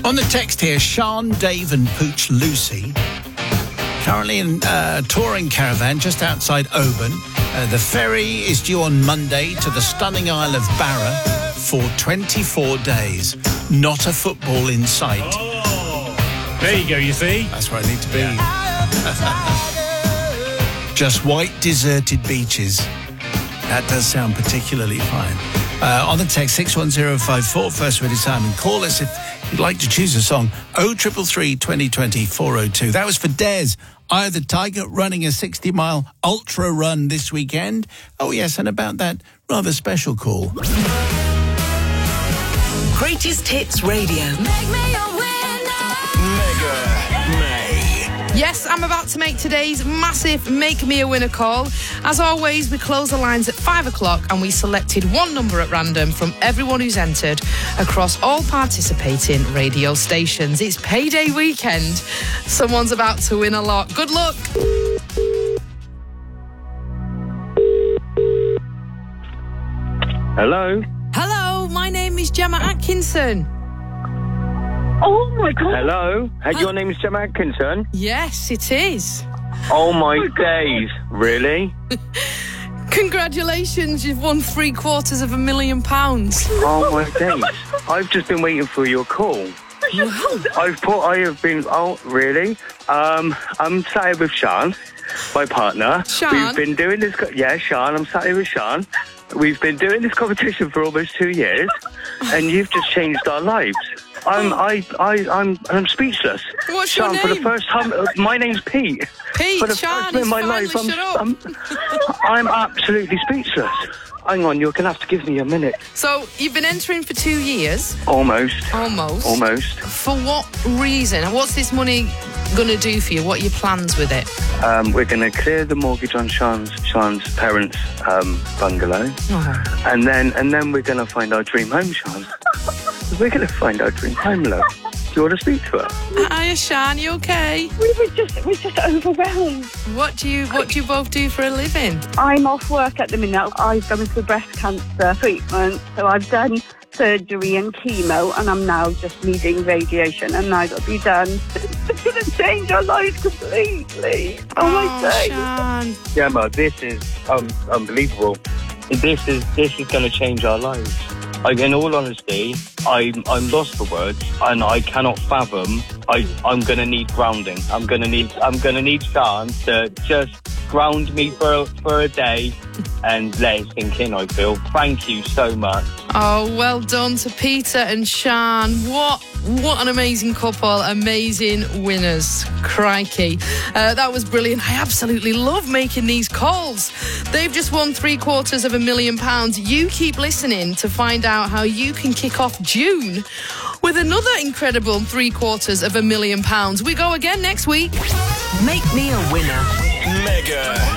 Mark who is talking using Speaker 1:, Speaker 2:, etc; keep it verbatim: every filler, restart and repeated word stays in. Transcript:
Speaker 1: On the text here, Sean, Dave and Pooch Lucy, currently in a touring caravan just outside Oban. Uh, the ferry is due on Monday to the stunning Isle of Barra for twenty-four days. Not a football in sight.
Speaker 2: Oh, there you go, you see?
Speaker 1: That's where I need to be. Yeah. Just white, deserted beaches. That does sound particularly fine. Uh, on the text, six one zero five four, first word is Simon. Call us if you'd like to choose a song. oh three three three, twenty twenty, four oh two. That was for Des. Eye of the Tiger running a sixty-mile ultra run this weekend. Oh, yes, and about that rather special call.
Speaker 3: Greatest Hits Radio.
Speaker 4: Make me a winner.
Speaker 3: Mega May.
Speaker 5: Yes, I'm about to make today's massive Make Me a Winner call. As always, we close the lines at five o'clock and we selected one number at random from everyone who's entered across all participating radio stations. It's payday weekend. Someone's about to win a lot. Good luck.
Speaker 6: Hello?
Speaker 5: Hello, my name is Gemma Atkinson.
Speaker 7: Oh my God.
Speaker 6: Hello? Hey, your name is Gemma Atkinson?
Speaker 5: Yes, it is.
Speaker 6: Oh my days. Really?
Speaker 5: Congratulations, you've won three quarters of a million pounds.
Speaker 6: Oh my days. I've just been waiting for your call. I've put, I have been, oh, really? Um, I'm sat here with Sean, my partner.
Speaker 5: Sean?
Speaker 6: We've been doing this, co- yeah, Sean, I'm sat here with Sean. We've been doing this competition for almost two years, and you've just changed our lives. I'm, I, I, I'm, I'm speechless.
Speaker 5: What's
Speaker 6: Sean,
Speaker 5: your
Speaker 6: for
Speaker 5: name?
Speaker 6: the first time, uh, my name's Pete.
Speaker 5: Pete,
Speaker 6: For the
Speaker 5: Sean,
Speaker 6: first time in my
Speaker 5: finally
Speaker 6: life, I'm,
Speaker 5: shut up.
Speaker 6: I'm, I'm absolutely speechless. Hang on, you're going to have to give me a minute.
Speaker 5: So, you've been entering for two years.
Speaker 6: Almost.
Speaker 5: Almost.
Speaker 6: Almost.
Speaker 5: For what reason? And what's this money going to do for you? What are your plans with it?
Speaker 6: Um, we're going to clear the mortgage on Sean's, Sean's parents' um, bungalow.
Speaker 5: Oh.
Speaker 6: And then and then we're going to find our dream home, Sean. We're going to find our dream home, love. Do you want to speak to her?
Speaker 5: Hiya, Sean, you okay?
Speaker 7: We were just, we're just overwhelmed.
Speaker 5: What do you What do you both do for a living?
Speaker 7: I'm off work at the minute. I've gone through breast cancer treatment, so I've done surgery and chemo, and I'm now just needing radiation, and now it'll be done. It's going to change our lives completely. Oh, my days.
Speaker 5: Sean.
Speaker 6: Gemma, this is um, unbelievable. This is this is going to change our lives. Like, in all honesty, I'm I'm lost for words, and I cannot fathom. I I'm going to need grounding. I'm going to need I'm going to need Sean to just ground me for for a day and let it sink in. I feel. Thank you so much.
Speaker 5: Oh, well done to Peter and Sean. What what an amazing couple, amazing winners. Crikey. Uh, that was brilliant. I absolutely love making these calls. They've just won three quarters of a million pounds. You keep listening to find out how you can kick off June with another incredible three quarters of a million pounds. We go again next week.
Speaker 3: Make Me a Winner.
Speaker 2: Mega